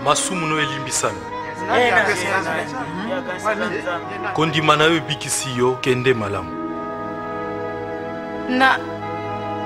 masumu no elimbisami kondima na yo ebikisi yo kende malamu Na